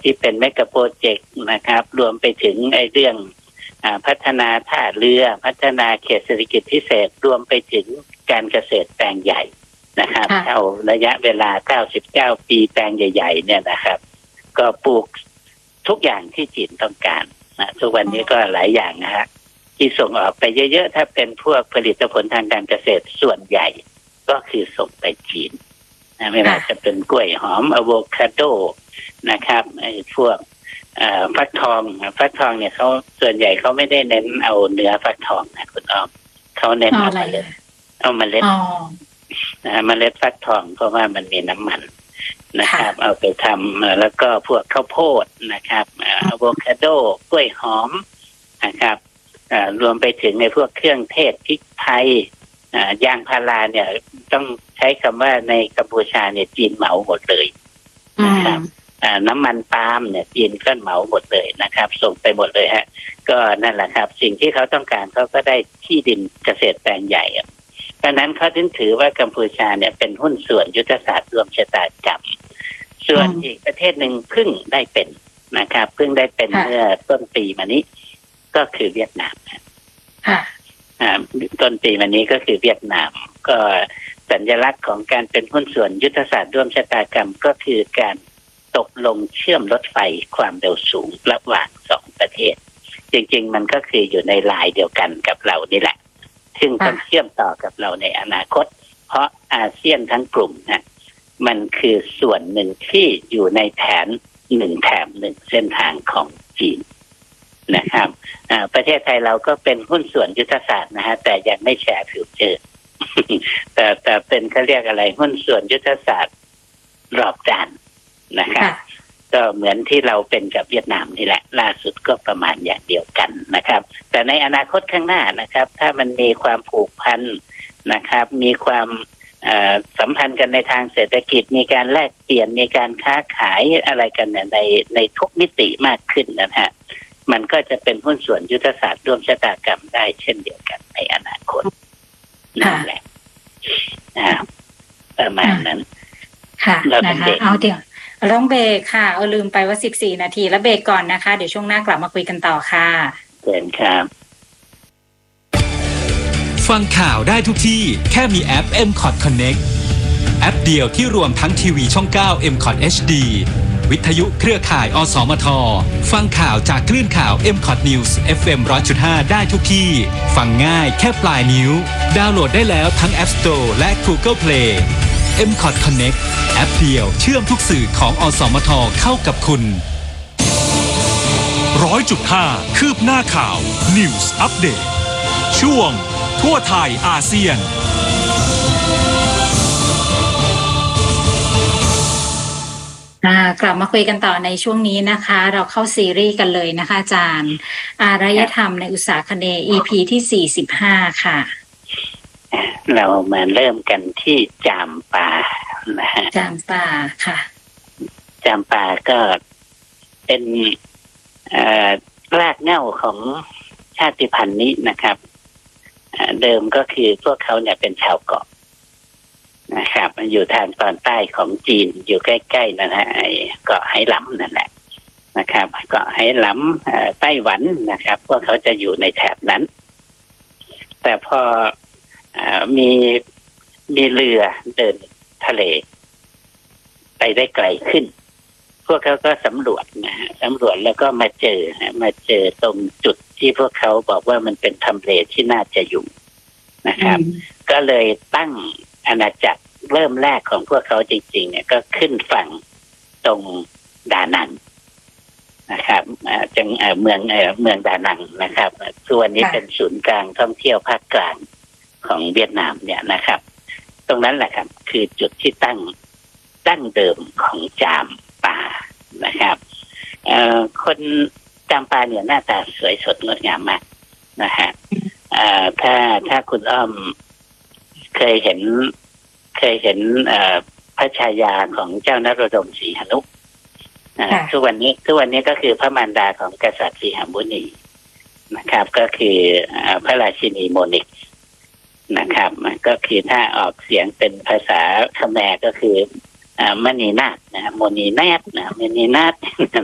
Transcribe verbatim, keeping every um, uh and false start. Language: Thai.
ที่เป็นเมกะโปรเจกต์นะครับรวมไปถึงไอ้เรื่องอ่าพัฒนาท่าเรือพัฒนาเขตเศรษฐกิจพิเศษรวมไปถึงการเกษตรแปลงใหญ่นะครับเท่าระยะเวลาเก้าสิบเก้าปีแปลงใหญ่ๆเนี่ยนะครับก็ปลูกทุกอย่างที่จีนต้องการนะทุกวันนี้ก็หลายอย่างนะฮะที่ส่งออกไปเยอะๆถ้าเป็นพวกผลิตผลทางการเกษตรส่วนใหญ่ก็คือส่งไปจีนนะไม่ว่าจะเป็นกล้วยหอมอะโวคาโดนะครับไอ้พวกฟักทองฟักทองเนี่ยเขาส่วนใหญ่เขาไม่ได้เน้นเอาเนื้อฟักทองนะคุณอ้อมเขาเน้นเอาเมล็ดเอาเมล็ดนะเมล็ดฟักทองเพราะว่ามันมีน้ำมันนะครับเอาไปทำแล้วก็พวกข้าวโพดนะครับอะโวคาโดกล้วยหอมนะครับรวมไปถึงในพวกเครื่องเทศพริกไทยยางพาราเนี่ยต้องใช้คำว่าในกัมพูชาเนี่ยจีนเหมาหมดเลยนะครับน้ำมันปาล์มเนี่ยจีนก็เหมาหมดเลยนะครับส่งไปหมดเลยฮะก็นั่นแหละครับสิ่งที่เขาต้องการเขาก็ได้ที่ดินเกษตรแปลงใหญ่ดังนั้นเขาถึงถือว่ากัมพูชาเนี่ยเป็นหุ้นส่วนยุทธศาสตร์รวมชะตากรรมส่วนอีกประเทศหนึ่งเพิ่งได้เป็นนะครับเพิ่งได้เป็นเมื่อต้นปีมานี้ก็คือเวียดนามค่ะต้นปีมานี้ก็คือเวียดนามก็สัญลักษณ์ของการเป็นหุ้นส่วนยุทธศาสตร์ร่วมชะตากรรมก็คือการตกลงเชื่อมรถไฟความเร็วสูงระหว่างสองประเทศจริงๆมันก็คืออยู่ในลายเดียวกันกับเรานี่แหละซึ่งต้องเชื่อมต่อกับเราในอนาคตเพราะอาเซียนทั้งกลุ่มนะมันคือส่วนหนึ่งที่อยู่ในแผนหนึ่งแถมหนึ่งเส้นทางของจีนนะครับประเทศไทยเราก็เป็นหุ้นส่วนยุทธศาสตร์นะฮะแต่ยังไม่แชร์ฟิวเจอร์ แต่แต่เป็นเขาเรียกอะไรหุ้นส่วนยุทธศาสตร์รอบด้านนะครับก็เหมือนที่เราเป็นกับเวียดนามนี่แหละล่าสุดก็ประมาณอย่างเดียวกันนะครับแต่ในอนาคตข้างหน้านะครับถ้ามันมีความผูกพันนะครับมีความสัมพันธ์กันในทางเศรษฐกิจมีการแลกเปลี่ยนมีการค้าขายอะไรกันในในทุกมิติมากขึ้นนะฮะมันก็จะเป็นหุ้นส่วนยุทธศาสตร์ร่วมชะตากรรมได้เช่นเดียวกันในอนาคตนั่นแหละประมาณนั้นค่ะนะคะเอาเดี๋ยวร้องเบรกค่ะเอาลืมไปว่าสิบสี่นาทีแล้วเบรกก่อนนะคะเดี๋ยวช่วงหน้ากลับมาคุยกันต่อค่ะเชิญครับฟังข่าวได้ทุกที่แค่มีแอป เอ็ม คอท Connect แอปเดียวที่รวมทั้งทีวีช่องเก้า เอ็ม คอท เอช ดี วิทยุเครือข่ายอสมทฟังข่าวจากคลื่นข่าว เอ็ม คอท News เอฟ เอ็ม หนึ่งร้อยจุดห้า ได้ทุกที่ฟังง่ายแค่ปลายนิ้วดาวน์โหลดได้แล้วทั้ง App Store และ Google Play เอ็ม คอท Connect แอปเดียวเชื่อมทุกสื่อของอสมทเข้ากับคุณหนึ่งร้อยจุดห้า คืบหน้าข่าว News Update ช่วงทั่วไทยอาเซียนกลับมาคุยกันต่อในช่วงนี้นะคะเราเข้าซีรีส์กันเลยนะคะอาจารย์อารยธรรมในอุตสาคเนย์ อี พี ที่สี่สิบห้าค่ะเรามาเริ่มกันที่จามปานะฮะจามปาค่ะจามปาก็เป็นรากเหง้าของชาติพันธุ์นี้นะครับเดิมก็คือพวกเขาเนี่ยเป็นชาวเกาะนะครับอยู่ทางตอนใต้ของจีนอยู่ใกล้ๆนั่นฮะไอ้เกาะไหหลำนั่นแหละนะครับเกาะไหหลำไต้หวันนะครับพวกเขาจะอยู่ในแถบนั้นแต่พอมีมีเรือเดินทะเลไปได้ไกลขึ้นพวกเขาก็สำรวจนะฮะสำรวจแล้วก็มาเจอมาเจอตรงจุดที่พวกเขาบอกว่ามันเป็นทำเลที่น่าจะอยู่นะครับก็เลยตั้งอาณาจักรเริ่มแรกของพวกเขาจริงๆเนี่ยก็ขึ้นฝั่งตรงดานังนะครับจังเมืองเมืองดานังนะครับส่วนนี้เป็นศูนย์กลางท่องเที่ยวภาคกลางของเวียดนามเนี่ยนะครับตรงนั้นแหละครับคือจุดที่ตั้งตั้งเดิมของจามปานะครับคนจามปาเนี่ยหน้าตาสวยสดงดงามมากนะฮะถ้าถ้าคุณอ้อมเคยเห็นเคยเห็นพระชายาของเจ้านโรดมศรีหนุทุกวันนี้ทุกวันนี้ก็คือพระมารดาของกษัตริย์ศรีหมุนีนะครับก็คือพระราชินีโมนิกนะครับก็คือถ้าออกเสียงเป็นภาษาเขมรก็คือมณีนาถนะโมนีนาถนะมณีนาถ